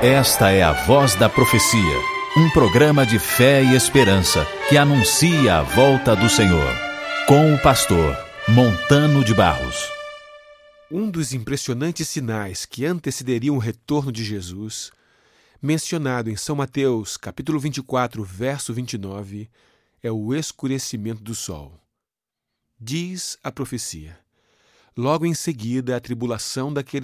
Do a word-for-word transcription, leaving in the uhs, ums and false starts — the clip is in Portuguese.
Esta é a Voz da Profecia, um programa de fé e esperança que anuncia a volta do Senhor, com o pastor Montano de Barros. Um dos impressionantes sinais que antecederiam o retorno de Jesus, mencionado em São Mateus, capítulo vinte e quatro, verso vinte e nove, é o escurecimento do sol. Diz a profecia: logo em seguida a tribulação daqueles